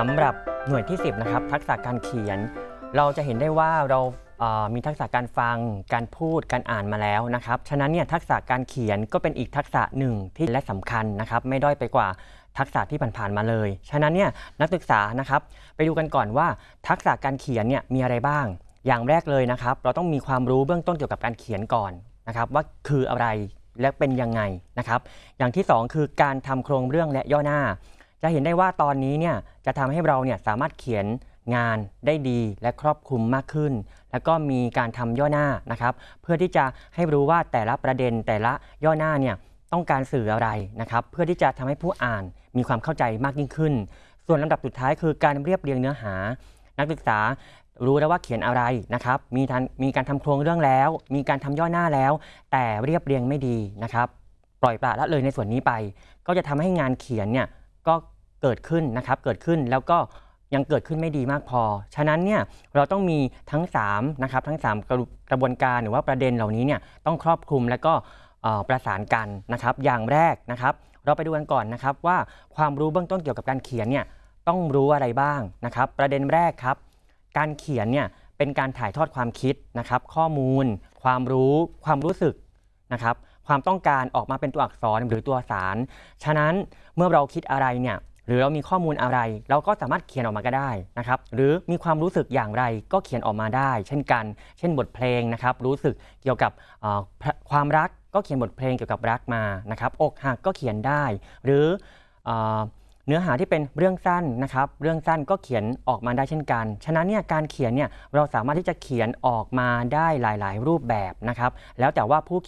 ำหรับหน่วยที่10นะครับทักษะการเขียนเราจะเห็นได้ว่าเรามีทักษะการฟังการพูดการอ่านมาแล้วนะครับฉะนั้นเนี่ยทักษะการเขียนก็เป็นอีกทักษะหนึ่งที่และสำคัญนะครับไม่ด้อยไปกว่าทักษะที่ผ่านๆมาเลยฉะนั้นเนี่ยนักศึกษานะครับไปดูกันก่อนว่าทักษะการเขียนเนี่ยมีอะไรบ้างอย่างแรกเลยนะครับเราต้องมีความรู้เบื้องต้นเกี่ยวกับการเขียนก่อนนะครับว่าคืออะไรและเป็นยังไงนะครับอย่างที่2คือการทำโครงเรื่องและย่อหน้าจะเห็นได้ว่าตอนนี้เนี่ยจะทำให้เราเนี่ยสามารถเขียนงานได้ดีและครอบคลุมมากขึ้นแล้วก็มีการทำย่อหน้านะครับเพื่อที่จะให้รู้ว่าแต่ละประเด็นแต่ละย่อหน้าเนี่ยต้องการสื่ออะไรนะครับเพื่อที่จะทำให้ผู้อ่านมีความเข้าใจมากยิ่งขึ้นส่วนลำดับสุดท้ายคือการเรียบเรียงเนื้อหานักศึกษารู้แล้วว่าเขียนอะไรนะครับมีการทำโครงเรื่องแล้วมีการทำย่อหน้าแล้วแต่เรียบเรียงไม่ดีนะครับปล่อยปละละเลยในส่วนนี้ไปก็จะทำให้งานเขียนเนี่ยก็เกิดขึ้นนะครับเกิดขึ้นแล้วก็ยังเกิดขึ้นไม่ดีมากพอฉะนั้นเนี่ยเราต้องมีทั้ง3นะครับทั้ง3กระบวนการหรือว่าประเด็นเหล่านี้เนี่ยต้องครอบคลุมแล้วก็ประสานกันนะครับอย่างแรกนะครับเราไปดูกันก่อนนะครับว่าความรู้เบื้องต้นเกี่ยวกับการเขียนเนี่ยต้องรู้อะไรบ้างนะครับประเด็นแรกครับการเขียนเนี่ยเป็นการถ่ายทอดความคิดนะครับข้อมูลความรู้ความรู้สึกนะครับความต้องการออกมาเป็นตัวอักษรหรือตัวสารฉะนั้นเมื่อเราคิดอะไรเนี่ยหรือเรามีข้อมูลอะไรเราก็สามารถเขียนออกมาก็ได้นะครับหรือมีความรู้สึกอย่างไรก็เขียนออกมาได้เช่นกันเช่นบทเพลงนะครับรู้สึกเกี่ยวกับความรักก็เขียนบทเพลงเกี่ยวกับรักมานะครับอกหักก็เขียนได้หรือเนื้อหาที่เป็นเรื่องสั้นนะครับเรื่องสั้นก็เขียนออกมาได้เช่นกันฉะนั้นเนี่ยการเขียนเนี่ยเราสามารถที่จะเขียนออกมาได้หลายๆรูปแบบนะครับแล้วแต่ว่าผู้